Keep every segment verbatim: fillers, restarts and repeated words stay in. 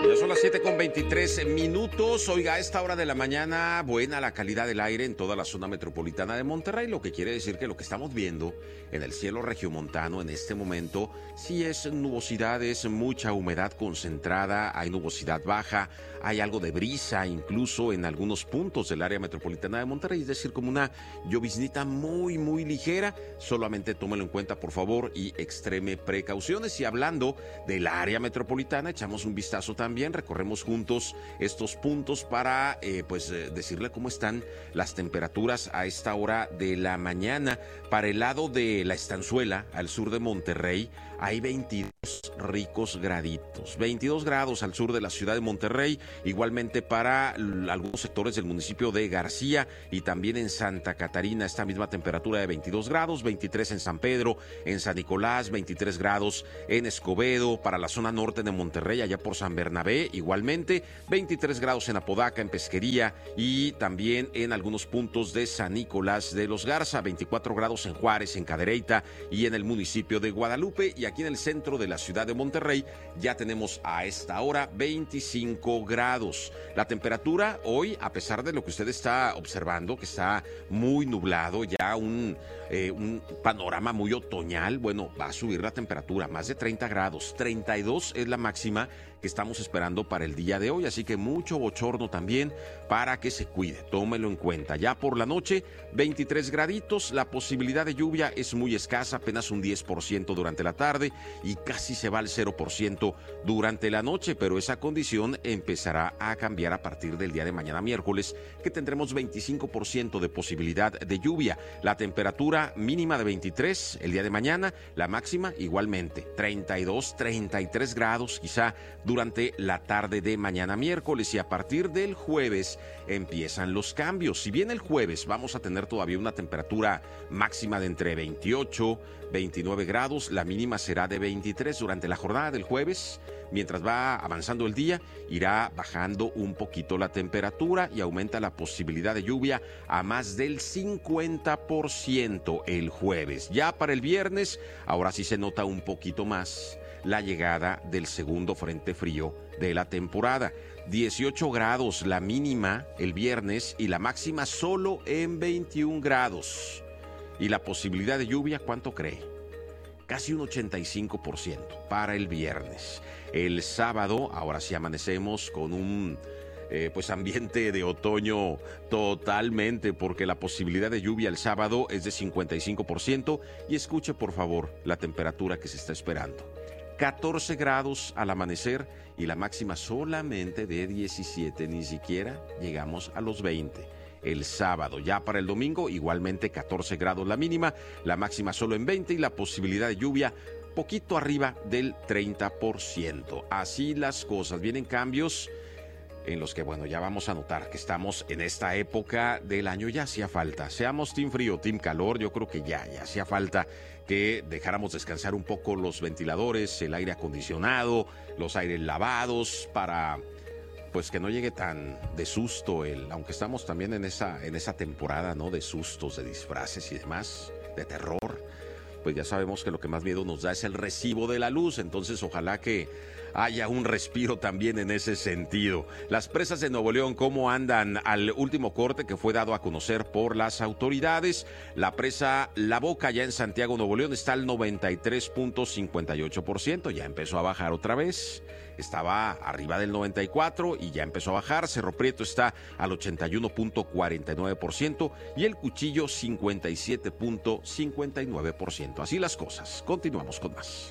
Ya son las siete con veintitrés minutos. Oiga, a esta hora de la mañana, buena la calidad del aire en toda la zona metropolitana de Monterrey, lo que quiere decir que lo que estamos viendo en el cielo regiomontano en este momento sí es nubosidades, mucha humedad concentrada, hay nubosidad baja, hay algo de brisa incluso en algunos puntos del área metropolitana de Monterrey, es decir, como una lloviznita muy, muy ligera. Solamente tómelo en cuenta, por favor, y extreme precauciones. Y hablando del área metropolitana, echamos un vistazo también. También recorremos juntos estos puntos para eh, pues eh, decirle cómo están las temperaturas a esta hora de la mañana. Para el lado de la Estanzuela, al sur de Monterrey, hay veintidós ricos graditos, veintidós grados al sur de la ciudad de Monterrey, igualmente para algunos sectores del municipio de García y también en Santa Catarina, esta misma temperatura de veintidós grados, veintitrés en San Pedro, en San Nicolás, veintitrés grados en Escobedo, para la zona norte de Monterrey, allá por San Bernabé, igualmente, veintitrés grados en Apodaca, en Pesquería y también en algunos puntos de San Nicolás de los Garza, veinticuatro grados en Juárez, en Cadereyta y en el municipio de Guadalupe, y aquí en el centro de la ciudad de Monterrey ya tenemos a esta hora veinticinco grados. La temperatura hoy, a pesar de lo que usted está observando, que está muy nublado, ya un, eh, un panorama muy otoñal, bueno, va a subir la temperatura, más de treinta grados, treinta y dos es la máxima que estamos esperando para el día de hoy, así que mucho bochorno también para que se cuide, tómelo en cuenta. Ya por la noche, veintitrés graditos, la posibilidad de lluvia es muy escasa, apenas un diez por ciento durante la tarde y casi se va al cero por ciento durante la noche, pero esa condición empezará a cambiar a partir del día de mañana miércoles, que tendremos veinticinco por ciento de posibilidad de lluvia. La temperatura mínima de veintitrés el día de mañana, la máxima igualmente treinta y dos, treinta y tres grados quizá durante la tarde de mañana miércoles, y a partir del jueves empiezan los cambios. Si bien el jueves vamos a tener todavía una temperatura máxima de entre veintiocho, veintinueve grados, la mínima será de veintitrés durante la jornada del jueves. Mientras va avanzando el día, irá bajando un poquito la temperatura y aumenta la posibilidad de lluvia a más del cincuenta por ciento el jueves. Ya para el viernes, ahora sí se nota un poquito más la llegada del segundo frente frío de la temporada. dieciocho grados la mínima el viernes y la máxima solo en veintiún grados. Y la posibilidad de lluvia, ¿cuánto cree? Casi un ochenta y cinco por ciento para el viernes. El sábado, ahora sí amanecemos con un eh, pues ambiente de otoño totalmente, porque la posibilidad de lluvia el sábado es de cincuenta y cinco por ciento. Y escuche por favor la temperatura que se está esperando. catorce grados al amanecer y la máxima solamente de diecisiete, ni siquiera llegamos a los veinte. El sábado, ya para el domingo, igualmente catorce grados la mínima, la máxima solo en veinte y la posibilidad de lluvia poquito arriba del treinta por ciento. Así las cosas, vienen cambios en los que, bueno, ya vamos a notar que estamos en esta época del año, ya hacía falta, seamos team frío, team calor, yo creo que ya, ya hacía falta que dejáramos descansar un poco los ventiladores, el aire acondicionado, los aires lavados, para pues que no llegue tan de susto, el, aunque estamos también en esa, en esa temporada, ¿no?, de sustos, de disfraces y demás, de terror. Pues ya sabemos que lo que más miedo nos da es el recibo de la luz, entonces ojalá que haya un respiro también en ese sentido. Las presas de Nuevo León, ¿cómo andan al último corte que fue dado a conocer por las autoridades? La presa La Boca, ya en Santiago, Nuevo León, está al noventa y tres punto cincuenta y ocho por ciento, ya empezó a bajar otra vez. Estaba arriba del noventa y cuatro por ciento y ya empezó a bajar. Cerro Prieto está al ochenta y uno punto cuarenta y nueve por ciento y El Cuchillo cincuenta y siete punto cincuenta y nueve por ciento. Así las cosas. Continuamos con más.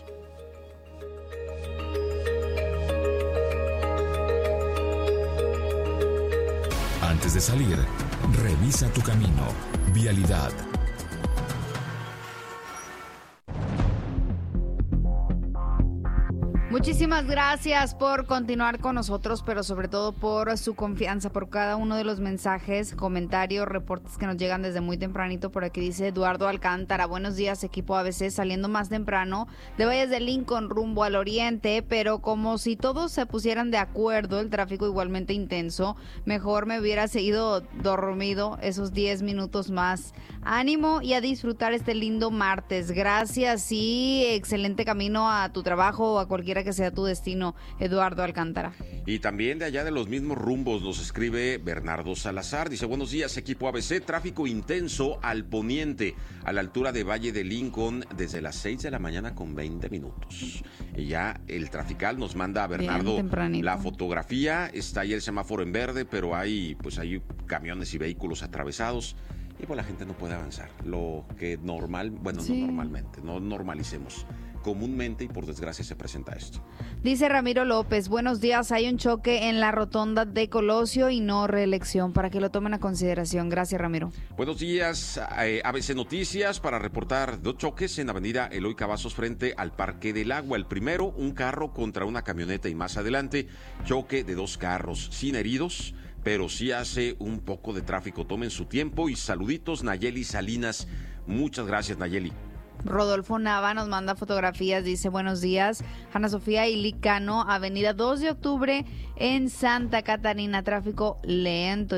Antes de salir, revisa tu camino. Vialidad. Muchísimas gracias por continuar con nosotros, pero sobre todo por su confianza, por cada uno de los mensajes, comentarios, reportes que nos llegan desde muy tempranito. Por aquí dice Eduardo Alcántara: buenos días, equipo A B C, saliendo más temprano de Valles de Lincoln rumbo al oriente, pero como si todos se pusieran de acuerdo, el tráfico igualmente intenso, mejor me hubiera seguido dormido esos diez minutos más. Ánimo y a disfrutar este lindo martes. Gracias y excelente camino a tu trabajo o a cualquiera que sea tu destino, Eduardo Alcántara. Y también de allá de los mismos rumbos nos escribe Bernardo Salazar. Dice, buenos días, equipo A B C. Tráfico intenso al poniente, a la altura de Valle de Lincoln, desde las seis de la mañana con veinte minutos. Y ya el trafical nos manda a Bernardo la fotografía. Está ahí el semáforo en verde, pero hay, pues, hay camiones y vehículos atravesados. Y pues la gente no puede avanzar. Lo que normal, bueno, sí. no normalmente, no normalicemos. Comúnmente y por desgracia se presenta esto. Dice Ramiro López, buenos días, hay un choque en la rotonda de Colosio y no reelección, para que lo tomen a consideración. Gracias, Ramiro. Buenos días, eh, A B C Noticias, para reportar dos choques en avenida Eloy Cavazos frente al Parque del Agua. El primero, un carro contra una camioneta y más adelante, choque de dos carros, sin heridos, pero sí hace un poco de tráfico. Tomen su tiempo y saluditos, Nayeli Salinas. Muchas gracias, Nayeli. Rodolfo Nava nos manda fotografías, dice buenos días, Ana Sofía y Licano, avenida dos de octubre en Santa Catarina, tráfico lento.